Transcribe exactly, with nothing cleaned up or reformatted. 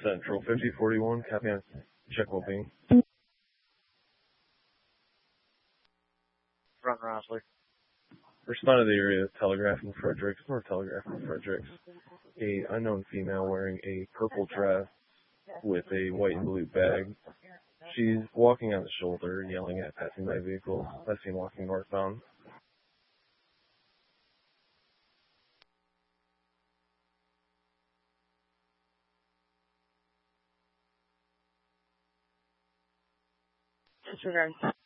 Central fifty forty-one, copy on check will be. Front Rossley. Respond to the area of telegraphing Fredericks, or telegraphing Fredericks. A unknown female wearing a purple dress with a white and blue bag. She's walking on the shoulder, yelling at passing by vehicles. I've seen walking northbound. Disregard.